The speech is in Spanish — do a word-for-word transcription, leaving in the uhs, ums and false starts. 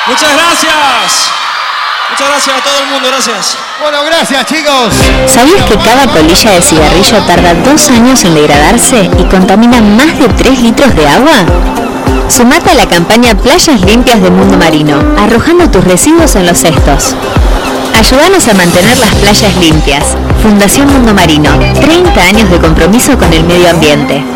Muchas gracias. Muchas gracias a todo el mundo, gracias. Bueno, gracias, chicos. ¿Sabías que cada colilla de cigarrillo tarda dos años en degradarse y contamina más de tres litros de agua? Sumate a la campaña Playas Limpias de Mundo Marino, arrojando tus residuos en los cestos. Ayúdanos a mantener las playas limpias. Fundación Mundo Marino, treinta años de compromiso con el medio ambiente.